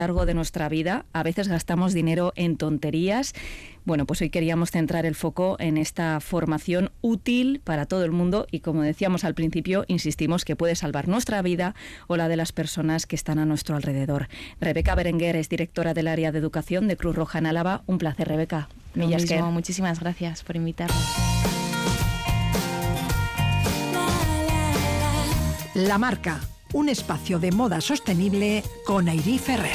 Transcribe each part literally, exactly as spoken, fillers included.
largo de nuestra vida. A veces gastamos dinero en tonterías. Bueno, pues hoy queríamos centrar el foco en esta formación útil para todo el mundo y, como decíamos al principio, insistimos que puede salvar nuestra vida o la de las personas que están a nuestro alrededor. Rebeca Berenguer es directora del área de educación de Cruz Roja en Álava. Un placer, Rebeca. Lo mismo, muchísimas gracias por invitarme. La Marca, un espacio de moda sostenible con Airí Ferrer.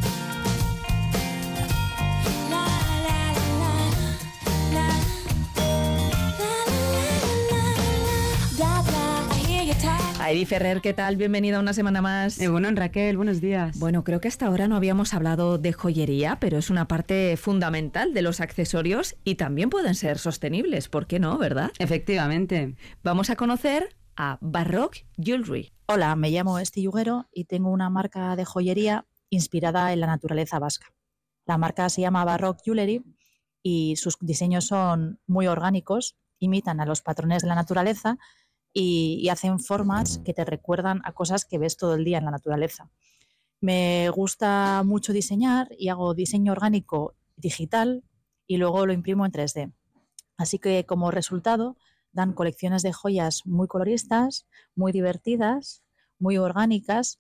Airí Ferrer, ¿qué tal? Bienvenida una semana más. Eh, bueno, Raquel, buenos días. Bueno, creo que hasta ahora no habíamos hablado de joyería, pero es una parte fundamental de los accesorios y también pueden ser sostenibles, ¿por qué no, verdad? Efectivamente. Vamos a conocer a Baroque Jewelry. Hola, me llamo Esti Yuguero y tengo una marca de joyería inspirada en la naturaleza vasca. La marca se llama Baroque Jewelry y sus diseños son muy orgánicos, imitan a los patrones de la naturaleza y, y hacen formas que te recuerdan a cosas que ves todo el día en la naturaleza. Me gusta mucho diseñar y hago diseño orgánico digital y luego lo imprimo en tres D. Así que como resultado dan colecciones de joyas muy coloristas, muy divertidas, muy orgánicas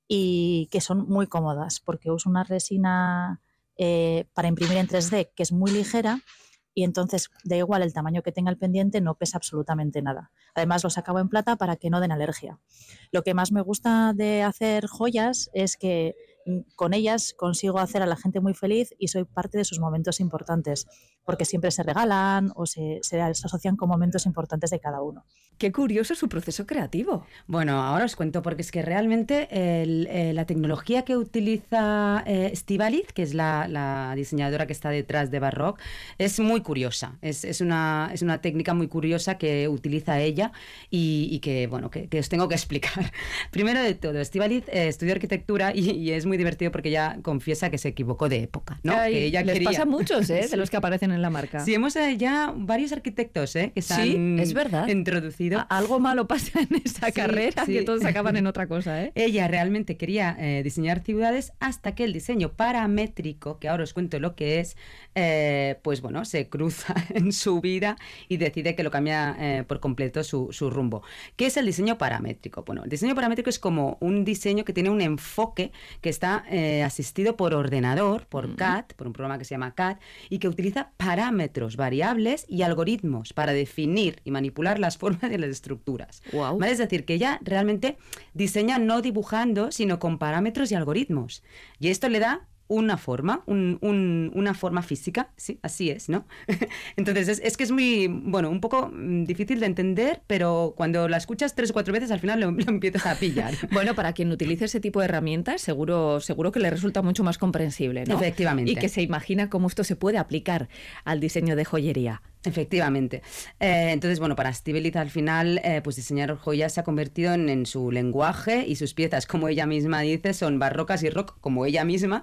y que son muy cómodas porque uso una resina eh, para imprimir en tres D que es muy ligera y entonces da igual el tamaño que tenga el pendiente, no pesa absolutamente nada. Además los acabo en plata para que no den alergia. Lo que más me gusta de hacer joyas es que con ellas consigo hacer a la gente muy feliz y soy parte de sus momentos importantes, porque siempre se regalan o se, se asocian con momentos importantes de cada uno. Qué curioso su proceso creativo. Bueno, ahora os cuento, porque es que realmente el, eh, la tecnología que utiliza eh, Estíbaliz, que es la, la diseñadora que está detrás de Baroque, es muy curiosa. Es, es, una, es una técnica muy curiosa que utiliza ella y, y que, bueno, que, que os tengo que explicar. Primero de todo, Estíbaliz eh, estudió arquitectura y, y es muy divertido porque ella confiesa que se equivocó de época, ¿no? Ay, que ella les quería... pasa a muchos, ¿eh? Sí. De los que aparecen en la marca. Sí, hemos eh, ya varios arquitectos ¿eh? que se sí, han es verdad. introducido. A- algo malo pasa en esa Sí, carrera, sí. que todos acaban en otra cosa, ¿eh? Ella realmente quería eh, diseñar ciudades hasta que el diseño paramétrico, que ahora os cuento lo que es, eh, pues bueno, se cruza en su vida y decide que lo cambia eh, por completo su, su rumbo. ¿Qué es el diseño paramétrico? Bueno, el diseño paramétrico es como un diseño que tiene un enfoque que está eh, asistido por ordenador, por C A D, por un programa que se llama C A D, y que utiliza parámetros variables y algoritmos para definir y manipular las formas de las estructuras. Wow. ¿Vale? Es decir, que ella realmente diseña no dibujando, sino con parámetros y algoritmos. Y esto le da una forma, un, un, una forma física, sí, así es, ¿no? Entonces, es, es que es muy, bueno, un poco mm, difícil de entender, pero cuando la escuchas tres o cuatro veces, al final lo, lo empiezas a pillar. Bueno, para quien utilice ese tipo de herramientas, seguro, seguro que le resulta mucho más comprensible, ¿no? Efectivamente. Y que se imagina cómo esto se puede aplicar al diseño de joyería. Efectivamente. Eh, entonces, bueno, para Estíbaliz al final, eh, pues diseñar joyas se ha convertido en, en su lenguaje y sus piezas, como ella misma dice, son barrocas y rock como ella misma.